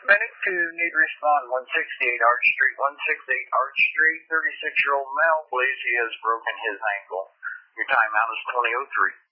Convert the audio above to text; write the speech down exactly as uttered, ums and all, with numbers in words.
Medic two, need to respond, one sixty-eight Arch Street, one sixty-eight Arch Street, thirty-six-year-old male believes he has broken his ankle. Your timeout is twenty oh three.